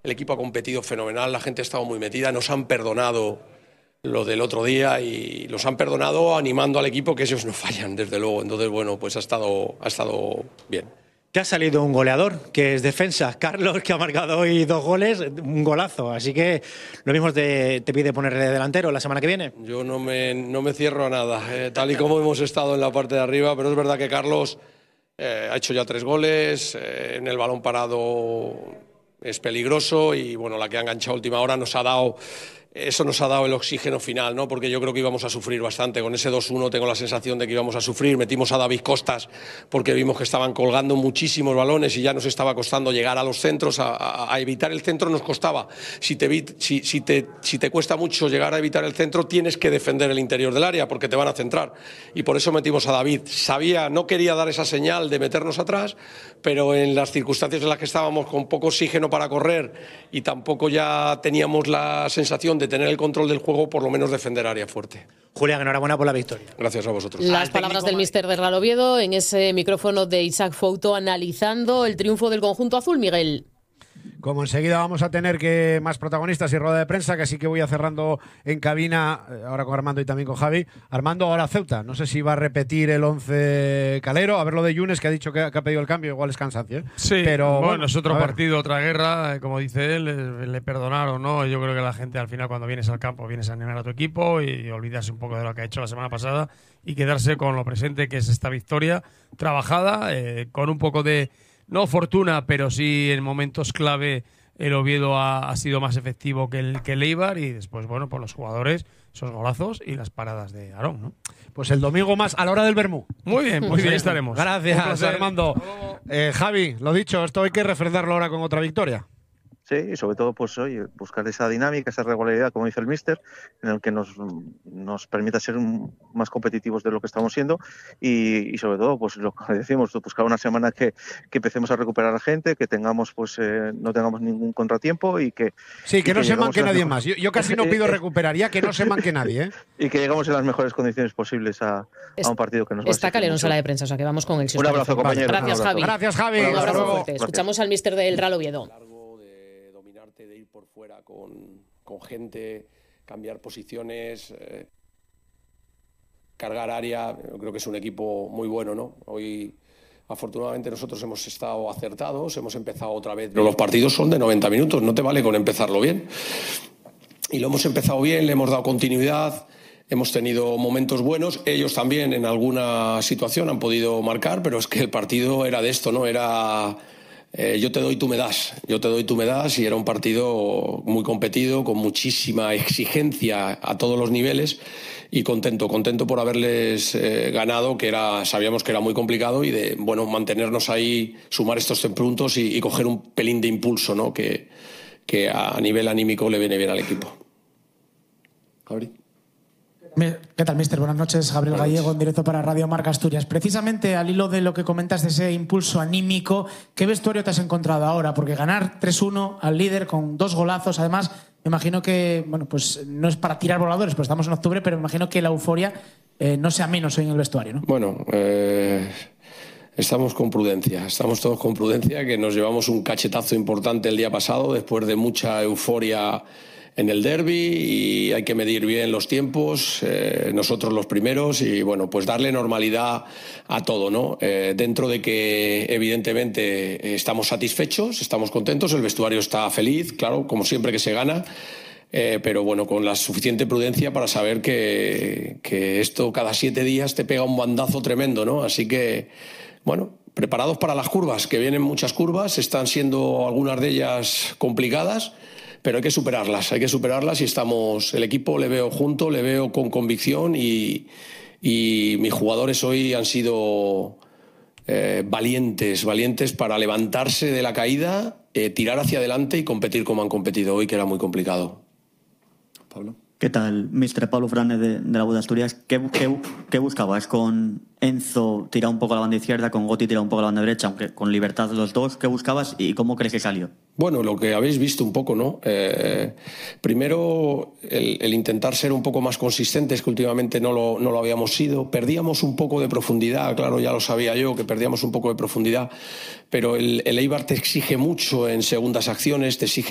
el equipo ha competido fenomenal, la gente ha estado muy metida, nos han perdonado lo del otro día y los han perdonado animando al equipo, que ellos no fallan, desde luego. Entonces, bueno, pues ha estado bien. Te ha salido un goleador, que es defensa. Carlos, que ha marcado hoy 2 goles, un golazo. Así que lo mismo te pide ponerle delantero la semana que viene. Yo no me cierro a nada, tal y como hemos estado en la parte de arriba, pero es verdad que Carlos ha hecho ya 3 goles, en el balón parado es peligroso y bueno, la que ha enganchado a última hora nos ha dado el oxígeno final, ¿no? Porque yo creo que íbamos a sufrir bastante. Con ese 2-1 tengo la sensación de que íbamos a sufrir. Metimos a David Costas porque vimos que estaban colgando muchísimos balones y ya nos estaba costando llegar a los centros. A evitar el centro nos costaba. Si te cuesta mucho llegar a evitar el centro, tienes que defender el interior del área porque te van a centrar. Y por eso metimos a David. No quería dar esa señal de meternos atrás, pero en las circunstancias en las que estábamos con poco oxígeno para correr y tampoco ya teníamos la sensación de tener el control del juego, por lo menos defender área fuerte. Julián, enhorabuena por la victoria. Gracias a vosotros. Las palabras del míster del Real Oviedo en ese micrófono de Isaac Fouto analizando el triunfo del conjunto azul, Miguel. Como enseguida vamos a tener que más protagonistas y rueda de prensa, que así que voy a cerrando en cabina, ahora con Armando y también con Javi. Armando, ahora Ceuta. No sé si va a repetir el 11 Calero. A ver lo de Yunes, que ha dicho que ha pedido el cambio, igual es cansancio, ¿eh? Sí, pero bueno, es otro partido, otra guerra, como dice él, le perdonaron, ¿no? Yo creo que la gente al final cuando vienes al campo vienes a animar a tu equipo y olvidarse un poco de lo que ha hecho la semana pasada y quedarse con lo presente, que es esta victoria trabajada, con un poco de, no fortuna, pero sí en momentos clave el Oviedo ha sido más efectivo que el Eibar y después, bueno, por los jugadores, esos golazos y las paradas de Aarón, ¿no? Pues el domingo más a la hora del vermú. Muy bien, estaremos. Gracias, Armando. Javi, lo dicho, esto hay que refrendarlo ahora con otra victoria. Sí, y sobre todo, pues oye, buscar esa dinámica, esa regularidad, como dice el míster, en el que nos permita ser más competitivos de lo que estamos siendo y sobre todo, pues lo que decimos, buscar una semana que empecemos a recuperar a la gente, que tengamos, pues no tengamos ningún contratiempo y que... Sí, que no se manque nadie más. Yo casi no pido recuperar, ya que no se manque nadie, ¿eh? Y que llegamos en las mejores condiciones posibles a un partido que nos va a Está Calero en sala de prensa, o sea que vamos con él. Si un abrazo, compañero. Gracias, Javi. Gracias, Javi. Un abrazo fuerte. Escuchamos al míster del Real Oviedo. De ir por fuera con gente, cambiar posiciones, cargar área. Yo creo que es un equipo muy bueno, ¿no? Hoy, afortunadamente, nosotros hemos estado acertados, hemos empezado otra vez. Pero los partidos son de 90 minutos, no te vale con empezarlo bien. Y lo hemos empezado bien, le hemos dado continuidad, hemos tenido momentos buenos. Ellos también en alguna situación han podido marcar, pero es que el partido era de esto, ¿no? Era... yo te doy, tú me das. Yo te doy, tú me das. Y era un partido muy competido, con muchísima exigencia a todos los niveles. Y contento por haberles ganado, sabíamos que era muy complicado. Y de, bueno, mantenernos ahí, sumar estos puntos y coger un pelín de impulso, ¿no? Que a nivel anímico le viene bien al equipo. Gabriel. ¿Qué tal, míster? Buenas noches, Gabriel Gallego, en directo para Radio Marca Asturias. Precisamente al hilo de lo que comentas de ese impulso anímico, ¿qué vestuario te has encontrado ahora? Porque ganar 3-1 al líder con 2 golazos, además, me imagino que, bueno, pues no es para tirar voladores, pues estamos en octubre, pero me imagino que la euforia no sea menos hoy en el vestuario, ¿no? Bueno, estamos con prudencia, estamos todos con prudencia, que nos llevamos un cachetazo importante el día pasado, después de mucha euforia en el derbi, y hay que medir bien los tiempos, nosotros los primeros, y bueno, pues darle normalidad a todo, ¿no? Dentro de que evidentemente estamos satisfechos, estamos contentos, el vestuario está feliz, claro, como siempre que se gana, pero bueno, con la suficiente prudencia para saber que esto cada 7 días te pega un bandazo tremendo, ¿no? Así que, bueno, preparados para las curvas, que vienen muchas curvas, están siendo algunas de ellas complicadas, pero hay que superarlas y estamos, el equipo le veo junto, le veo con convicción y mis jugadores hoy han sido valientes para levantarse de la caída, tirar hacia adelante y competir como han competido hoy, que era muy complicado. Pablo. ¿Qué tal, míster? Pablo Frane de la U de Asturias. ¿Qué buscabas con Enzo tirar un poco a la banda izquierda, con Gotti tirar un poco a la banda derecha, aunque con libertad los dos? ¿Qué buscabas y cómo crees que salió? Bueno, lo que habéis visto un poco, ¿no? Primero, el intentar ser un poco más consistentes, que últimamente no lo habíamos sido. Perdíamos un poco de profundidad, claro, ya lo sabía yo, que perdíamos un poco de profundidad, pero el Eibar te exige mucho en segundas acciones, te exige